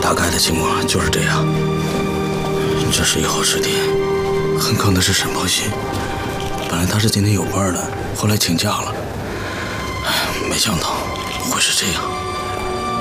大概的情况就是这样。这是1号师弟，很坑的是沈鹏熙。本来他是今天有班的，后来请假了。没想到会是这样。